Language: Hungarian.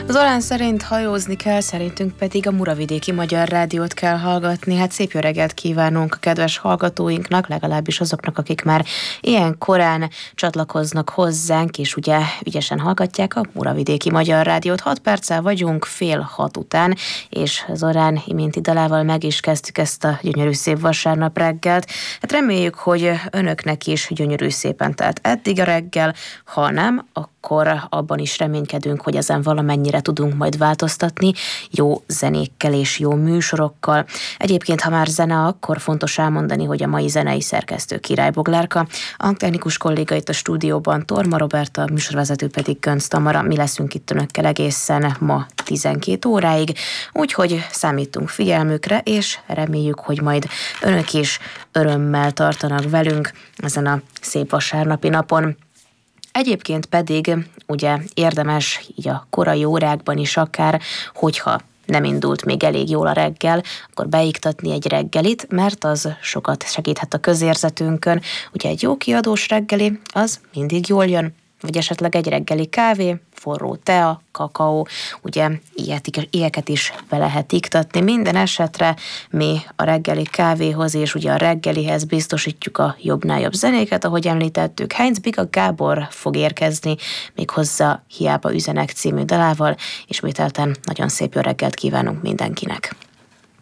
Zorán szerint hajózni kell, szerintünk pedig a Muravidéki Magyar Rádiót kell hallgatni. Hát szép jó reggelt kívánunk a kedves hallgatóinknak, legalábbis azoknak, akik már ilyen korán csatlakoznak hozzánk, és ugye ügyesen hallgatják a Muravidéki Magyar Rádiót. 6 perccel vagyunk, 5:30 után, és Zorán iménti dalával meg is kezdtük ezt a gyönyörű szép vasárnap reggelt. Hát reméljük, hogy önöknek is gyönyörű szépen telt eddig a reggel, ha nem, akkor abban is reménykedünk, hogy ezen valamennyire tudunk majd változtatni, jó zenékkel és jó műsorokkal. Egyébként, ha már zene, akkor fontos elmondani, hogy a mai zenei szerkesztő Király Boglárka, a hangtechnikus kolléga itt a stúdióban Torma Roberta, a műsorvezető pedig Gönc Tamara. Mi leszünk itt önökkel egészen ma 12 óráig, úgyhogy számítunk figyelmükre, és reméljük, hogy majd önök is örömmel tartanak velünk ezen a szép vasárnapi napon. Egyébként pedig ugye érdemes így a korai órákban is akár, hogyha nem indult még elég jól a reggel, akkor beiktatni egy reggelit, mert az sokat segíthet a közérzetünkön. Ugye egy jó kiadós reggeli, az mindig jól jön, vagy esetleg egy reggeli kávé, forró tea, kakaó, ugye ilyeket is be lehet iktatni. Minden esetre mi a reggeli kávéhoz és ugye a reggelihez biztosítjuk a jobbnál jobb zenéket, ahogy említettük. Heinz Biga Gábor fog érkezni, méghozzá Hiába üzenek című dalával. Ismételten nagyon szép jó reggelt kívánunk mindenkinek.